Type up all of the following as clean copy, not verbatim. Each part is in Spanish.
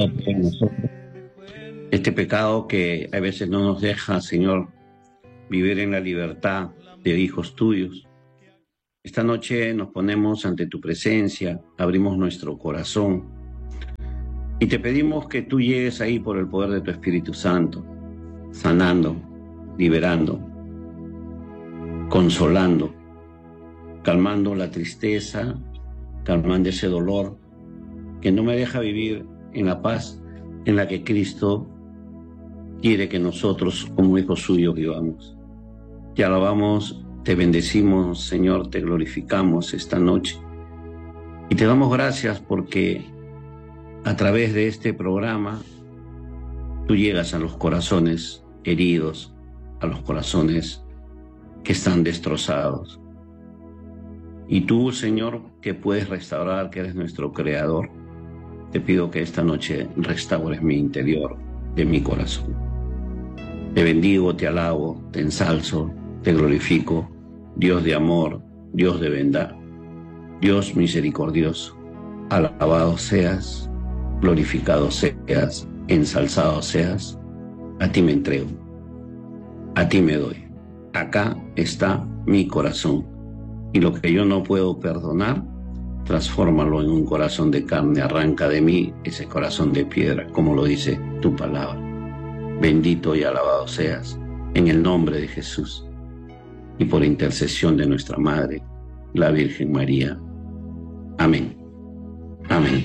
en nosotros. Este pecado que a veces no nos deja, Señor, vivir en la libertad de hijos tuyos. Esta noche nos ponemos ante tu presencia, abrimos nuestro corazón y te pedimos que tú llegues ahí por el poder de tu Espíritu Santo, sanando, liberando, consolando, calmando la tristeza, calmando ese dolor que no me deja vivir en la paz en la que Cristo quiere que nosotros como hijos suyos vivamos. Te alabamos, te bendecimos, Señor, te glorificamos esta noche y te damos gracias porque a través de este programa tú llegas a los corazones heridos, a los corazones que están destrozados. Y tú, Señor, que puedes restaurar, que eres nuestro creador, te pido que esta noche restaures mi interior de mi corazón. Te bendigo, te alabo, te ensalzo, te glorifico, Dios de amor, Dios de bondad, Dios misericordioso. Alabado seas, glorificado seas, ensalzado seas. A ti me entrego, a ti me doy. Acá está mi corazón. Y lo que yo no puedo perdonar, transfórmalo en un corazón de carne, arranca de mí ese corazón de piedra, como lo dice tu palabra. Bendito y alabado seas, en el nombre de Jesús, y por intercesión de nuestra Madre, la Virgen María. Amén. Amén.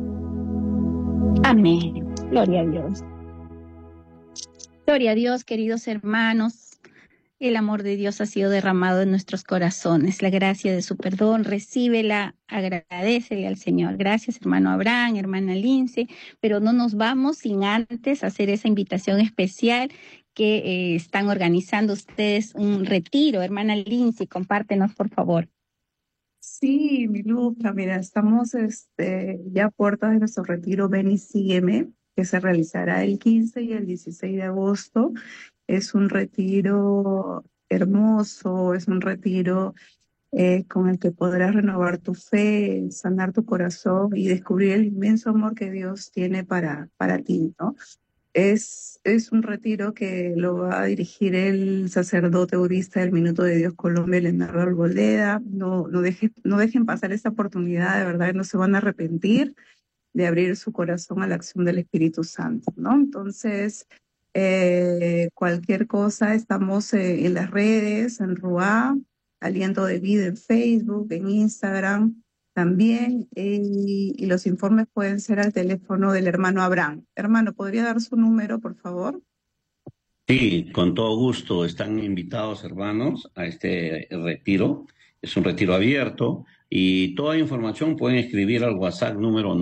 Amén. Gloria a Dios. Gloria a Dios, queridos hermanos. El amor de Dios ha sido derramado en nuestros corazones. La gracia de su perdón, recíbela, agradécele al Señor. Gracias, hermano Abraham, hermana Lince, pero no nos vamos sin antes hacer esa invitación especial que están organizando ustedes un retiro. Hermana Lince, compártenos, por favor. Sí, mi Luca, mira, estamos ya a puertas de nuestro retiro Ven y Sígueme, que se realizará el 15 y el 16 de agosto. Es un retiro hermoso, es un retiro con el que podrás renovar tu fe, sanar tu corazón y descubrir el inmenso amor que Dios tiene para ti, ¿no? Es un retiro que lo va a dirigir el sacerdote budista del Minuto de Dios Colombia, Leonardo Arboleda. No dejen pasar esta oportunidad, de verdad, no se van a arrepentir de abrir su corazón a la acción del Espíritu Santo, ¿no? Entonces, cualquier cosa, estamos en las redes, en RUA, Aliento de Vida en Facebook, en Instagram también, y los informes pueden ser al teléfono del hermano Abraham. Hermano, ¿podría dar su número, por favor? Sí, con todo gusto. Están invitados, hermanos, a este retiro. Es un retiro abierto y toda información pueden escribir al WhatsApp número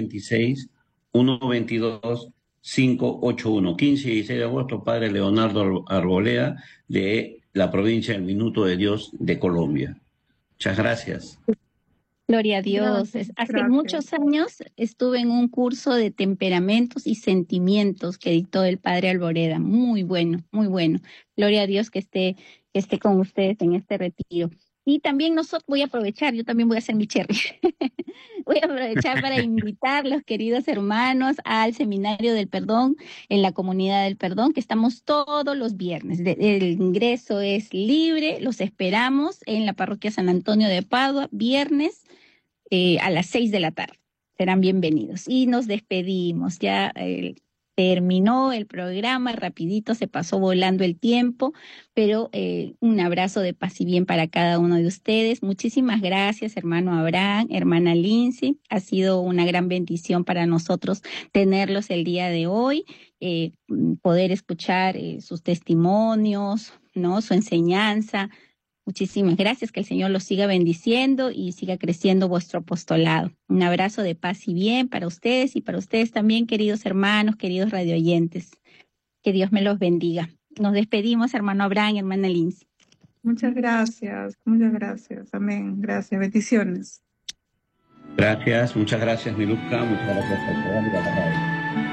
926-122-581. 15 y 16 de agosto, Padre Leonardo Arboleda, de la provincia del Minuto de Dios de Colombia. Muchas gracias. Gloria a Dios. Hace muchos años estuve en un curso de temperamentos y sentimientos que dictó el padre Alboreda. Muy bueno, muy bueno. Gloria a Dios que esté con ustedes en este retiro. Y también voy a aprovechar, yo también voy a hacer mi cherry. Voy a aprovechar para invitar los queridos hermanos al Seminario del Perdón en la Comunidad del Perdón, que estamos todos los viernes. El ingreso es libre, los esperamos en la Parroquia San Antonio de Padua, viernes a las 6 de la tarde. Serán bienvenidos. Y nos despedimos. Ya terminó el programa, rapidito se pasó volando el tiempo, pero un abrazo de paz y bien para cada uno de ustedes. Muchísimas gracias, hermano Abraham, hermana Lindsay. Ha sido una gran bendición para nosotros tenerlos el día de hoy, poder escuchar sus testimonios, ¿no? Su enseñanza. Muchísimas gracias, que el Señor los siga bendiciendo y siga creciendo vuestro apostolado. Un abrazo de paz y bien para ustedes y para ustedes también, queridos hermanos, queridos radioyentes. Que Dios me los bendiga. Nos despedimos, hermano Abraham y hermana Lindsay. Muchas gracias, amén, gracias, bendiciones. Gracias, muchas gracias, Miluska, muchas gracias al programa y a la radio.